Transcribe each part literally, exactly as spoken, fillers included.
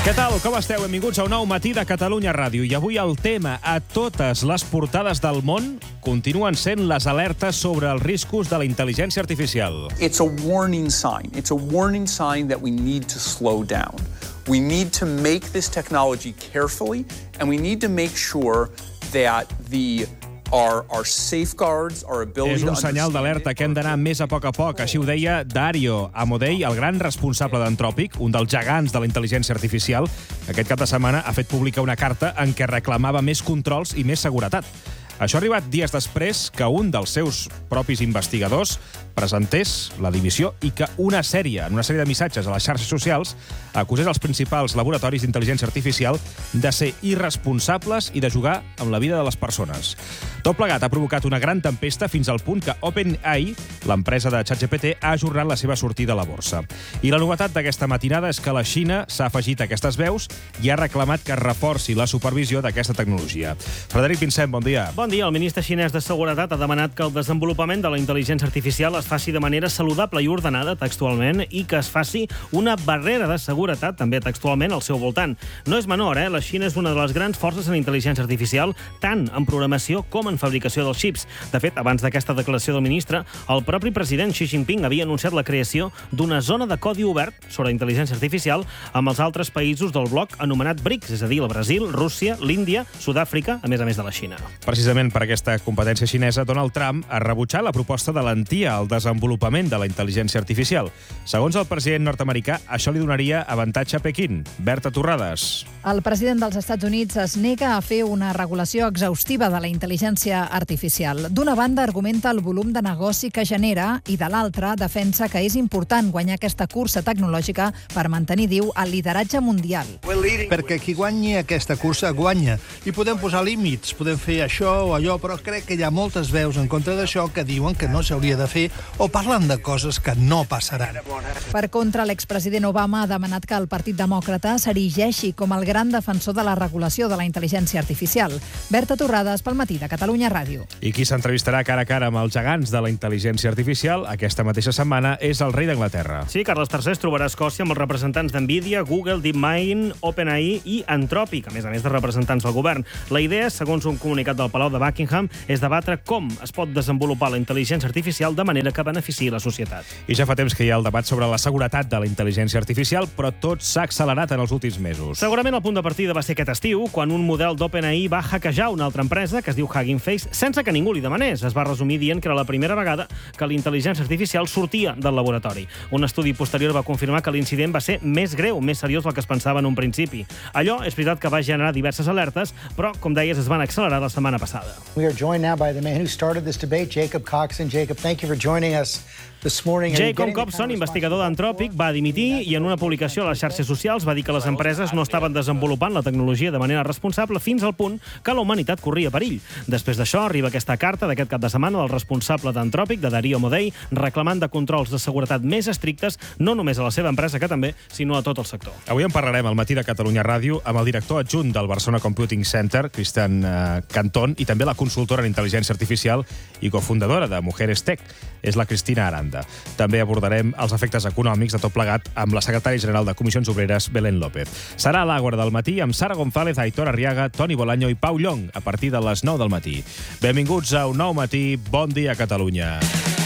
Què tal? Com esteu? Benvinguts a un nou matí de Catalunya Ràdio. I avui el tema a totes les portades del món continuen sent les alertes sobre els riscos de la intel·ligència artificial. It's a warning sign. It's a warning sign that we need to slow down. We need to make this technology carefully, and we need to make sure that the Our, our safeguards, our ability És un senyal d'alerta que hem d'anar més a poc a poc. Així ho deia Dario Amodei, el gran responsable d'Anthropic, un dels gegants de la intel·ligència artificial. Aquest cap de setmana ha fet pública una carta en què reclamava més controls i més seguretat. Això ha arribat dies després que un dels seus propis investigadors presentés la dimissió i que una sèrie, en una sèrie de missatges a les xarxes socials, acusés els principals laboratoris d'intel·ligència artificial de ser irresponsables i de jugar amb la vida de les persones. Tot plegat ha provocat una gran tempesta fins al punt que OpenAI, l'empresa de ChatGPT, ha ajornat la seva sortida a la borsa. I la novetat d'aquesta matinada és que la Xina s'ha afegit a aquestes veus i ha reclamat que es reforci la supervisió d'aquesta tecnologia. Frederic Vincent, bon dia. Bon dia. El ministre xinès de Seguretat ha demanat que el desenvolupament de la intel·ligència artificial es faci de manera saludable i ordenada, textualment, i que es faci una barrera de seguretat, també textualment, al seu voltant. No és menor, eh? La Xina és una de les grans forces en intel·ligència artificial, tant en programació com en fabricació dels xips. De fet, abans d'aquesta declaració del ministre, el propi president Xi Jinping havia anunciat la creació d'una zona de codi obert sobre intel·ligència artificial amb els altres països del bloc anomenat BRICS, és a dir, el Brasil, Rússia, l'Índia, Sud-àfrica, a més a més de la Xina. Precisament per aquesta competència xinesa, Donald Trump ha rebutjat la proposta de lentir el desenvolupament de la intel·ligència artificial. Segons el president nord-americà, això li donaria avantatge a Pequín. Berta Torrades. El president dels Estats Units es nega a fer una regulació exhaustiva de la intel·ligència artificial. D'una banda, argumenta el volum de negoci que genera i, de l'altra, defensa que és important guanyar aquesta cursa tecnològica per mantenir, diu, el lideratge mundial. Perquè qui guanyi aquesta cursa guanya. I podem posar límits, podem fer això o allò, però crec que hi ha moltes veus en contra d'això que diuen que no s'hauria de fer o parlen de coses que no passaran. Per contra, l'expresident Obama ha demanat que el Partit Demòcrata s'erigeixi com el gran defensor de la regulació de la intel·ligència artificial. Berta Torrades, pel matí de Catalunya Ràdio. I qui s'entrevistarà cara a cara amb els gegants de la intel·ligència artificial aquesta mateixa setmana és el rei d'Anglaterra. Sí, Carles tercer es trobarà a Escòcia amb els representants d'Nvidia, Google, DeepMind, OpenAI i Anthropic, a més a més de representants del govern. La idea, segons un comunicat del Palau de Buckingham, és debatre com es pot desenvolupar la intel·ligència artificial de manera que beneficiï la societat. I ja fa temps que hi ha el debat sobre la seguretat de la intel·ligència artificial, però tot s'ha accelerat en els últims mesos. Segurament el punt de partida va ser aquest estiu, quan un model d'OpenAI va hackejar una altra empresa, que es diu Hugging Face, sense que ningú li demanés. Es va resumir dient que era la primera vegada que la intel·ligència artificial sortia del laboratori. Un estudi posterior va confirmar que l'incident va ser més greu, més seriós del que es pensava en un principi. Allò és veritat que va generar diverses alertes, però, com deies, es van accelerar la setmana passada. We are joined now by the man who started this debate, Jacob Coxon. Jacob, thank you for joining us this morning. Jacob Coxon, investigador d'Anthropic, va dimitir i en una publicació a les xarxes socials va dir que les empreses no estaven desenvolupant la tecnologia de manera responsable fins al punt que la humanitat corria perill. Després d'això, arriba aquesta carta d'aquest cap de setmana del responsable d'Anthropic, de Dario Amodei, reclamant de controls de seguretat més estrictes, no només a la seva empresa, que també, sinó a tot el sector. Avui en parlarem al matí de Catalunya Ràdio amb el director adjunt del Barcelona Computing Center, Cristian eh, Cantón, i també la consultora en intel·ligència artificial i cofundadora de Mujeres Tech, és la Cristina Aranda. També abordarem els efectes econòmics de tot plegat amb la secretària general de Comissions Obreres, Belén López. Serà a l'Àgora del matí amb Sara González, Aitor Arriaga, Toni Bolaño i Pau Llong a partir de les nou del matí. Benvinguts a un nou matí. Bon dia, Catalunya.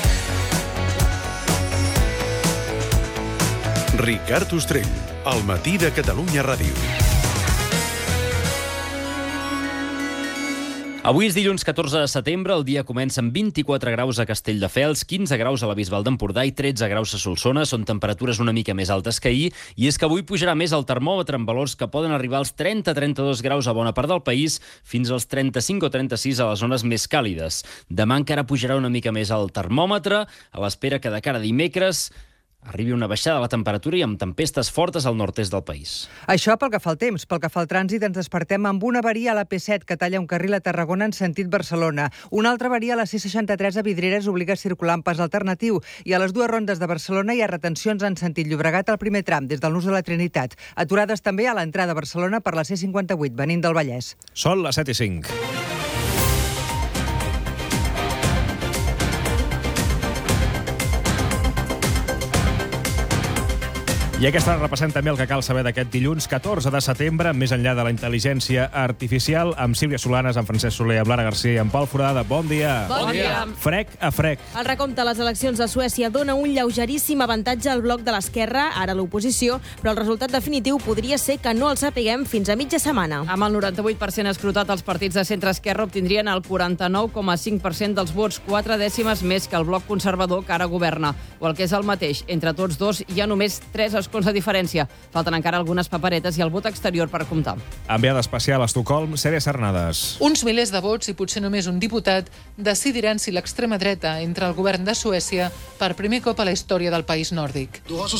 Ricard Ostrell, al matí de Catalunya Ràdio. Avui és dilluns catorze de setembre, el dia comença amb vint-i-quatre graus a Castelldefels, quinze graus a la Bisbal d'Empordà i tretze graus a Solsona. Són temperatures una mica més altes que ahir, i és que avui pujarà més el termòmetre amb valors que poden arribar als trenta a trenta-dos graus a bona part del país, fins als trenta-cinc o trenta-sis a les zones més càlides. Demà encara pujarà una mica més el termòmetre, a l'espera que de cara a dimecres arribi una baixada de la temperatura i amb tempestes fortes al nord-est del país. Això pel que fa al temps. Pel que fa al trànsit, ens despertem amb una avaria a la P set que talla un carril a Tarragona en sentit Barcelona. Una altra avaria a la C seixanta-tres a Vidreres obliga a circular en pas alternatiu. I a les dues rondes de Barcelona hi ha retencions en sentit Llobregat al primer tram, des del Nus de la Trinitat. Aturades també a l'entrada a Barcelona per la C cinquanta-vuit, venint del Vallès. Són les set i cinc. I aquesta repassem també el que cal saber d'aquest dilluns, catorze de setembre, més enllà de la intel·ligència artificial, amb Sílvia Solanes, amb Francesc Soler, amb Lara Garcia i amb Pol Forada. Bon dia. Bon dia. Frec a frec. El recompte a les eleccions a Suècia dona un lleugeríssim avantatge al bloc de l'esquerra, ara l'oposició, però el resultat definitiu podria ser que no el sapiguem fins a mitja setmana. Amb el noranta-vuit per cent escrutat, els partits de centre-esquerra obtindrien el quaranta-nou coma cinc per cent dels vots, quatre dècimes més que el bloc conservador que ara governa. O el que és el mateix, entre tots dos hi ha només tres escons de diferència. Falten encara algunes paperetes i el vot exterior per comptar. Enviada especial a Estocolm, Cèlia Sarnades. Uns milers de vots i potser només un diputat decidiran si l'extrema dreta entra al govern de Suècia per primer cop a la història del país nòrdic.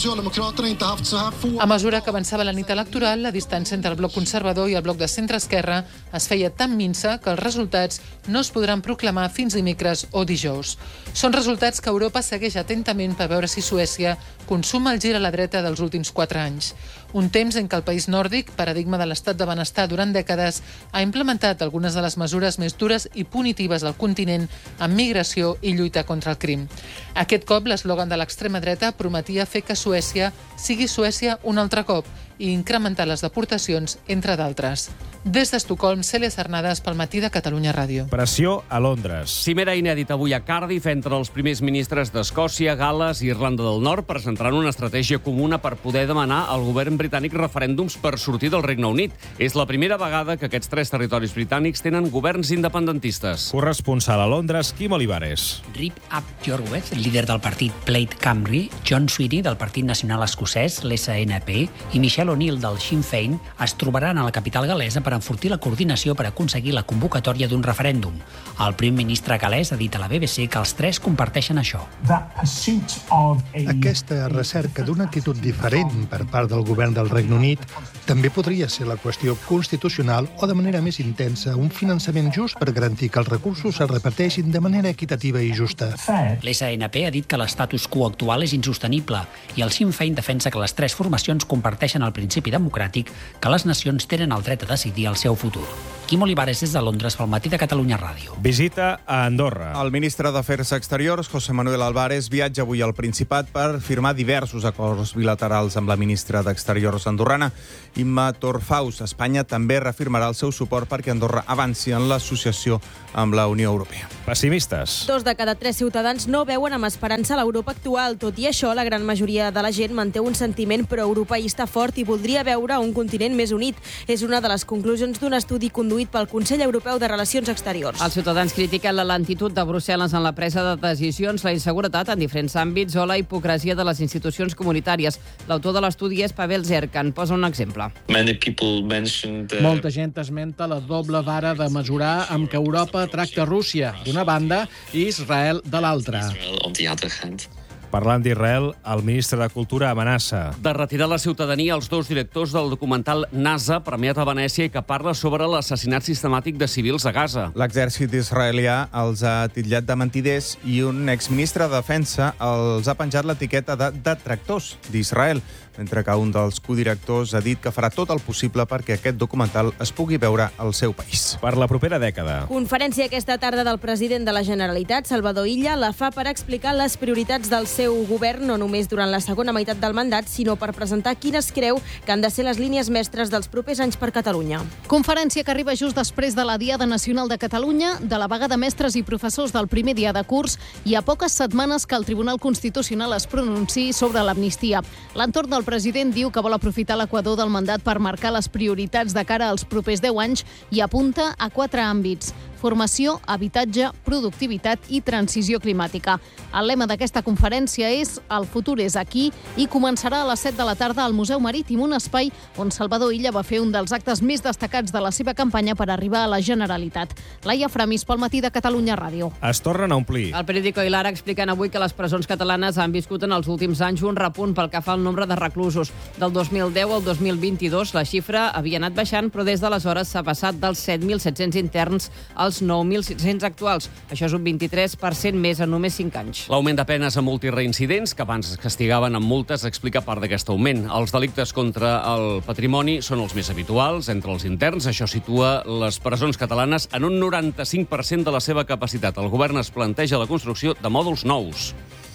A mesura que avançava la nit electoral, la distància entre el bloc conservador i el bloc de centre-esquerra es feia tan minsa que els resultats no es podran proclamar fins dimecres o dijous. Són resultats que Europa segueix atentament per veure si Suècia consuma el gir a la dreta dels últims quatre anys. Un temps en què el país nòrdic, paradigma de l'estat de benestar durant dècades, ha implementat algunes de les mesures més dures i punitives del continent en migració i lluita contra el crim. Aquest cop, l'eslògan de l'extrema dreta prometia fer que Suècia sigui Suècia un altre cop i incrementar les deportacions, entre d'altres. Des d'Estocolm, Cèlia Sarnades pel Matí de Catalunya Ràdio. Pressió a Londres. Cimera inèdita avui a Cardiff entre els primers ministres d'Escòcia, Gal·les i Irlanda del Nord presentaran una estratègia comuna per poder demanar al govern britànic referèndums per sortir del Regne Unit. És la primera vegada que aquests tres territoris britànics tenen governs independentistes. Corresponsal a Londres, Quim Olivares. Rip Ap Jorweth, líder del partit Plaid Cymru, John Sweeny, del Partit Nacional Escocès, l'S N P, i Michelle O'Neill, del Sinn Féin, es trobaran a la capital galesa per enfortir la coordinació per aconseguir la convocatòria d'un referèndum. El primer ministre galès ha dit a la B B C que els tres comparteixen això. Aquesta recerca d'una actitud diferent per part del govern del Regne Unit també podria ser la qüestió constitucional o, de manera més intensa, un finançament just per garantir que els recursos es reparteixin de manera equitativa i justa. L'S N P ha dit que l'estatus quo actual és insostenible i el Sinn Féin defensa que les tres formacions comparteixen el principi democràtic que les nacions tenen el dret a decidir el seu futur. Quim Olivares és de Londres pel Matí de Catalunya Ràdio. Visita a Andorra. El ministre d'Afers Exteriors, José Manuel Álvarez, viatja avui al Principat per firmar diversos acords bilaterals amb la ministra d'Exteriors andorrana, Imma Torfaus. Espanya també reafirmarà el seu suport perquè Andorra avanci en l'associació amb la Unió Europea. Pessimistes. Dos de cada tres ciutadans no veuen amb esperança l'Europa actual. Tot i això, la gran majoria de la gent manté un sentiment proeuropeista fort i voldria veure un continent més unit. És una de les conclusions d'un estudi conduït pel Consell Europeu de Relacions Exteriors. Els ciutadans critiquen la lentitud de Brussel·les en la presa de decisions, la inseguretat en diferents àmbits o la hipocresia de les institucions comunitàries. L'autor de l'estudi és Pavel Zerkan. Posa un exemple. Molta gent esmenta la doble vara de mesurar amb què Europa tracta Rússia, d'una banda, i Israel, de l'altra. Parlant d'Israel, el ministre de Cultura amenaça de retirar la ciutadania als dos directors del documental NASA, premiat a Venècia, i que parla sobre l'assassinat sistemàtic de civils a Gaza. L'exèrcit israelià els ha titllat de mentiders i un exministre de Defensa els ha penjat l'etiqueta de detractors d'Israel, mentre que un dels codirectors ha dit que farà tot el possible perquè aquest documental es pugui veure al seu país. Per la propera dècada. Conferència aquesta tarda del president de la Generalitat, Salvador Illa, la fa per explicar les prioritats del seu govern, no només durant la segona meitat del mandat, sinó per presentar quines creu que han de ser les línies mestres dels propers anys per Catalunya. Conferència que arriba just després de la Diada Nacional de Catalunya, de la vaga de mestres i professors del primer dia de curs i a poques setmanes que el Tribunal Constitucional es pronunciï sobre l'amnistia. L'entorn del president diu que vol aprofitar l'equador del mandat per marcar les prioritats de cara als propers deu anys i apunta a quatre àmbits: formació, habitatge, productivitat i transició climàtica. El lema d'aquesta conferència és «El futur és aquí» i començarà a les set de la tarda al Museu Marítim, un espai on Salvador Illa va fer un dels actes més destacats de la seva campanya per arribar a la Generalitat. Laia Framis, pel Matí de Catalunya Ràdio. Es tornen a omplir. El periòdico i l'Ara expliquen avui que les presons catalanes han viscut en els últims anys un repunt pel que fa al nombre de reclusos. Del dos mil deu al dos mil vint-i-dos la xifra havia anat baixant, però des d'aleshores s'ha passat dels set mil set-cents interns als nou mil sis-cents actuals. Això és un vint-i-tres per cent més en només cinc anys. L'augment de penes a multireincidents, que abans es castigaven amb multes, explica part d'aquest augment. Els delictes contra el patrimoni són els més habituals entre els interns. Això situa les presons catalanes en un noranta-cinc per cent de la seva capacitat. El govern es planteja la construcció de mòduls nous.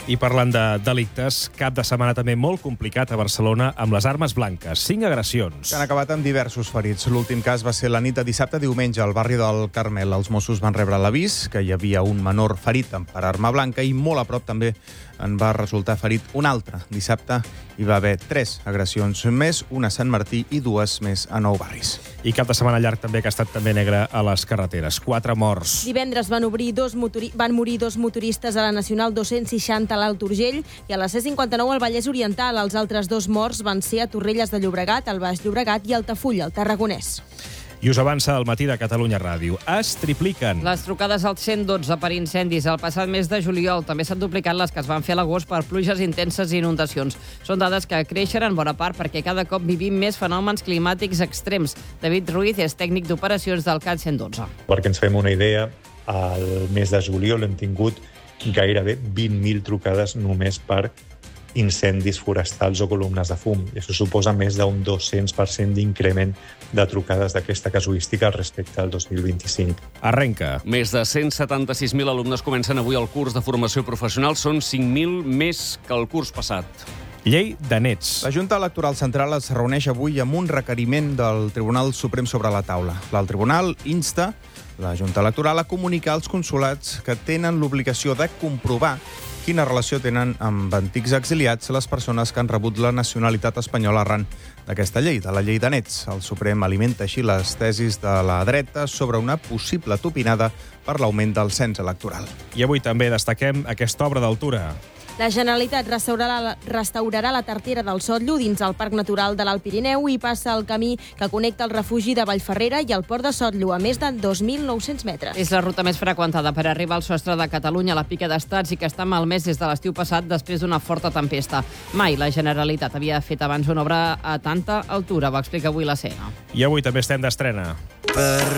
I parlant de delictes, cap de setmana també molt complicat a Barcelona amb les armes blanques. Cinc agressions. Que han acabat amb diversos ferits. L'últim cas va ser la nit de dissabte a diumenge al barri del Carmel. Els Mossos van rebre l'avís que hi havia un menor ferit per arma blanca i molt a prop també en va resultar ferit un altre. Dissabte hi va haver tres agressions més, una a Sant Martí i dues més a Nou Barris. I cap de setmana llarg també que ha estat també negre a les carreteres. Quatre morts. Divendres van, obrir dos motori... van morir dos motoristes a la Nacional dos-cents seixanta a l'Alt Urgell i a la C cinquanta-nou al Vallès Oriental. Els altres dos morts van ser a Torrelles de Llobregat, al Baix Llobregat i Altafulla, al Tarragonès. I us avança el matí de Catalunya Ràdio. Es tripliquen. Les trucades al cent dotze per incendis el passat mes de juliol també s'han duplicat les que es van fer a l'agost per pluges intenses i inundacions. Són dades que creixen en bona part perquè cada cop vivim més fenòmens climàtics extrems. David Ruiz és tècnic d'operacions del CAT cent dotze. Perquè ens fem una idea, al mes de juliol hem tingut gairebé vint mil trucades només per incendis forestals o columnes de fum. I això suposa més d'un dos-cents per cent d'increment de trucades d'aquesta casuística respecte al dos mil vint-i-cinc. Arrenca. Més de cent setanta-sis mil alumnes comencen avui el curs de formació professional. Són cinc mil més que el curs passat. Llei de nets. La Junta Electoral Central es reuneix avui amb un requeriment del Tribunal Suprem sobre la taula. El tribunal insta la Junta Electoral a comunicar als consulats que tenen l'obligació de comprovar quina relació tenen amb antics exiliats les persones que han rebut la nacionalitat espanyola arran d'aquesta llei, de la llei de nets. El Suprem alimenta així les tesis de la dreta sobre una possible tupinada per l'augment del cens electoral. I avui també destaquem aquesta obra d'altura. La Generalitat restaurarà, restaurarà la tartera del Sotlo dins el Parc Natural de l'Alt Pirineu i passa el camí que connecta el refugi de Vallferrera i el port de Sotlo a més de dos mil nou-cents metres. És la ruta més freqüentada per arribar al sostre de Catalunya a la Pica d'Estats i que està malmès des de l'estiu passat després d'una forta tempesta. Mai la Generalitat havia fet abans una obra a tanta altura, va explicar avui la C E A. I avui també estem d'estrena. Per